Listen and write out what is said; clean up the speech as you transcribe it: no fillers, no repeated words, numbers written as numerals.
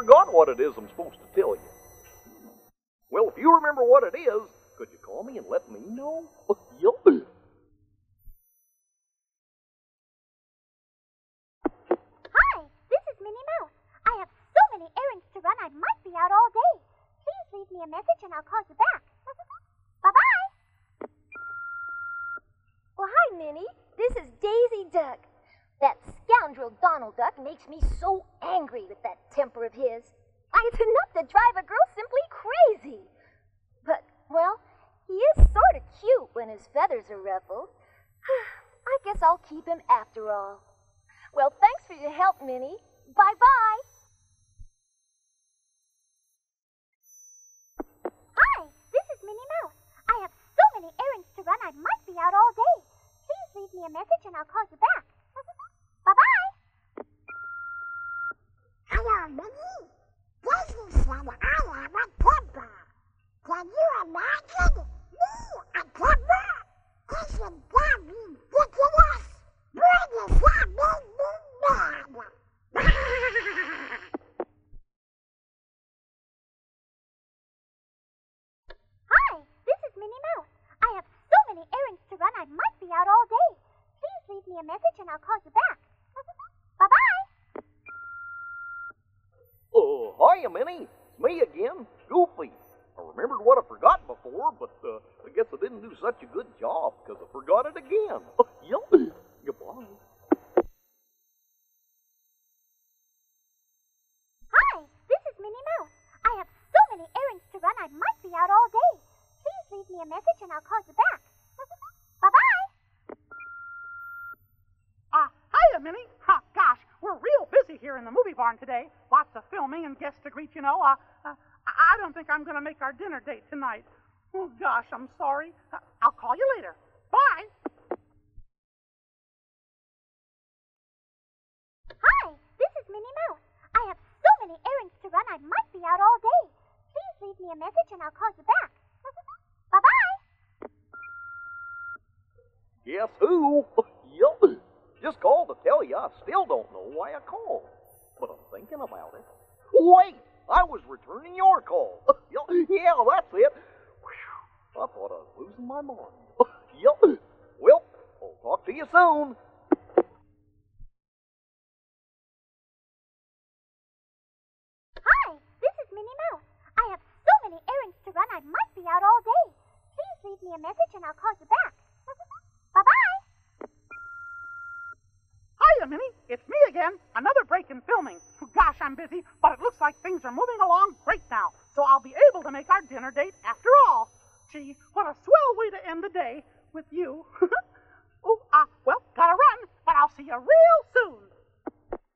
forgot what it is I'm supposed to tell you. Well, if you remember what it is, could you call me and let me know? Yup. Hi, this is Minnie Mouse. I have so many errands to run I might be out all day. Please leave me a message and I'll call you back. Bye-bye. Well, hi, Minnie. This is Daisy Duck. That scoundrel Donald Duck makes me so angry with that temper of his. It's enough to drive a girl simply crazy. But, well, he is sort of cute when his feathers are ruffled. I guess I'll keep him after all. Well, thanks for your help, Minnie. Bye-bye. Hi, this is Minnie Mouse. I have so many errands to run I might be out all day. Please leave me a message and I'll call you back. Bye-bye. Hello, Minnie. Daisy said I have a temper. Can you imagine me a temper? Isn't that ridiculous? Boy, does that make me mad. Hi, this is Minnie Mouse. I have so many errands to run I might be out all day. Please leave me a message and I'll call you back. Bye-bye. Hiya, Minnie. It's me again, Goofy. I remembered what I forgot before, but I guess I didn't do such a good job because I forgot it again. Yup. Goodbye. Hi, this is Minnie Mouse. I have so many errands to run I might be out all day. Please leave me a message and I'll call you back. Bye-bye. Hiya, Minnie. Gosh, we're real busy here in the movie barn today. Lots of filming and guests to greet, you know. I don't think I'm going to make our dinner date tonight. Oh, gosh, I'm sorry. I'll call you later. Bye. Hi, this is Minnie Mouse. I have so many errands to run I might be out all day. Please leave me a message and I'll call you back. Bye-bye. Guess who? Yup. Just called to tell you I still don't know why I called. But I'm thinking about it. Wait! I was returning your call. Yeah, that's it. Whew, I thought I was losing my mind. Yup. Well, I'll talk to you soon. Hi, this is Minnie Mouse. I have so many errands to run I might be out all day. Please leave me a message and I'll call you back. Bye-bye. Hiya, Minnie. It's me again. Another break in filming. Gosh, I'm busy, but it looks like things are moving along great now, so I'll be able to make our dinner date after all. Gee, what a swell way to end the day with you. Well, gotta run, but I'll see you real